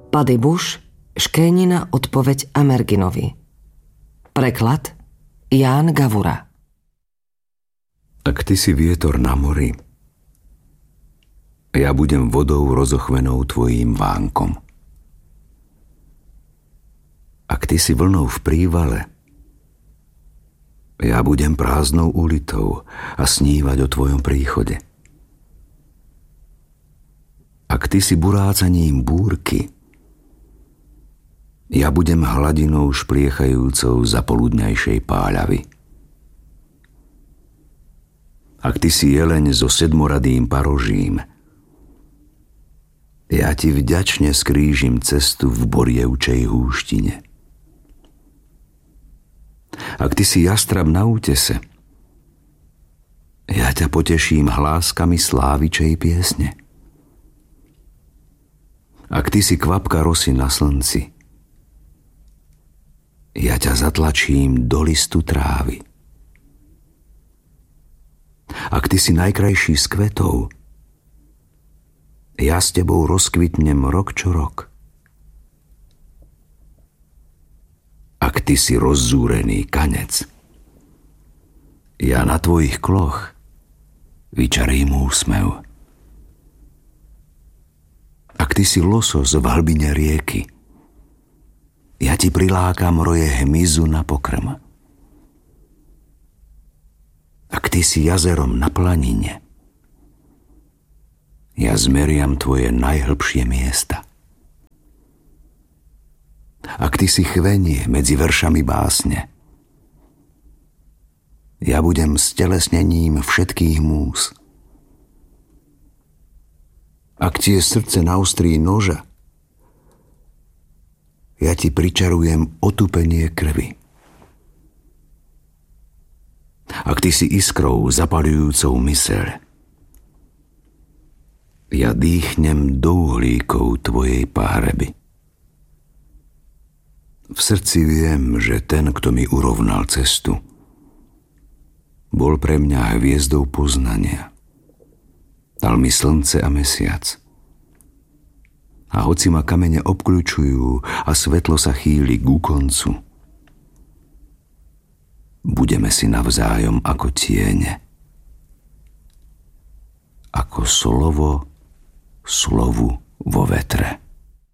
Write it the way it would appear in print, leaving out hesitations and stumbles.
Paddy Bush, Škénina odpoveď Amerginovi. Preklad Ján Gavura. Ak ty si vietor na mori, ja budem vodou rozochvenou tvojím vánkom. Ak ty si vlnou v prívale, ja budem prázdnou ulitou a snívať o tvojom príchode. Ak ty si burácaním búrky, ja budem hladinou špliechajúcou za poludňajšej páľavy. Ak ty si jeleň so sedmoradým parožím, ja ti vďačne skrížim cestu v borievčej húštine. Ak ty si jastrab na útese, ja ťa poteším hláskami slávičej piesne. Ak ty si kvapka rosy na slnci, ja ťa zatlačím do listu trávy. Ak ty si najkrajší z kvetov, ja s tebou rozkvitnem rok čo rok. Ak ty si rozzúrený kanec, ja na tvojich kloch vyčarím úsmev. Ak ty si losos v hlbine rieky, ja ti prilákam roje hmyzu na pokrm. Ak ty si jazerom na planine, ja zmeriam tvoje najhlbšie miesta. Ak ty si chvenie medzi veršami básne, ja budem stelesnením všetkých múz. Ak ti je srdce na ostrí noža, ja ti pričarujem otupenie krvi. Ak ty si iskrou zapaľujúcou myseľ, ja dýchnem do uhlíkov tvojej pahreby. V srdci viem, že ten, kto mi urovnal cestu, bol pre mňa hviezdou poznania. Dal mi slnce a mesiac. A hoci ma kamene obkľučujú a svetlo sa chýli ku koncu, budeme si navzájom ako tiene, ako slovo slovu vo vetre.